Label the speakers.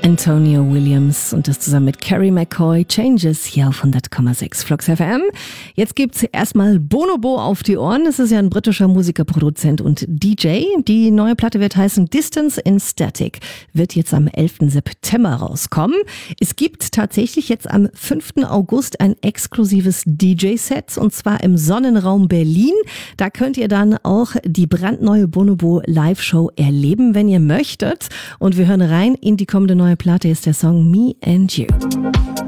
Speaker 1: Antonio Williams und das zusammen mit Carrie McCoy, Changes hier auf 100,6 Flux FM. Jetzt gibt's erstmal Bonobo auf die Ohren. Das ist ja ein britischer Musiker, Produzent und DJ. Die neue Platte wird heißen Distance in Static, wird jetzt am 11. September rauskommen. Es gibt tatsächlich jetzt am 5. August ein exklusives DJ-Set und zwar im Sonnenraum Berlin. Da könnt ihr dann auch die brandneue Bonobo Live-Show erleben, wenn ihr möchtet. Und wir hören rein in die kommende neue Platte, ist der Song Me and You.